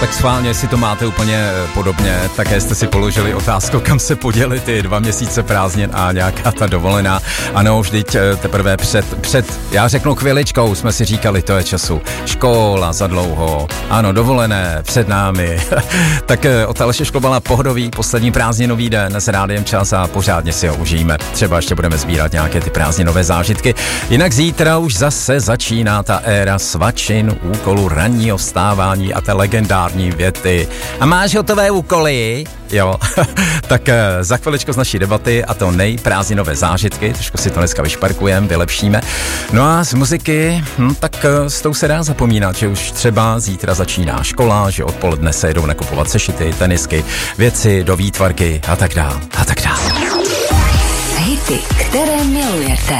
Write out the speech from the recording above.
Tak schválně, si to máte úplně podobně, také jste si položili otázku, kam se poděly ty 2 měsíce prázdnin a nějaká ta dovolená. Ano, vždyť teprve před, já řeknu chviličkou, jsme si říkali, to je času. Škola za dlouho, ano, dovolené, před námi. Tak od Aleše Šklobala pohodový, poslední prázdninový den s Rádiem Čas a pořádně si ho užijeme. Třeba ještě budeme sbírat nějaké ty prázdninové zážitky. Jinak zítra už zase začíná ta éra svačin, úkolů, ranního vstávání a té legendární věty. A máš hotové úkoly? Jo, tak za chviličku z naší debaty a to nejprázdninové zážitky, trošku si to dneska vyšparkujeme, vylepšíme. No a z muziky, tak s tou se dá zapomínat, že už třeba zítra začíná škola, že odpoledne se jedou nakupovat sešity, tenisky, věci do výtvarky a tak dál, a tak dál. Hity, které milujete.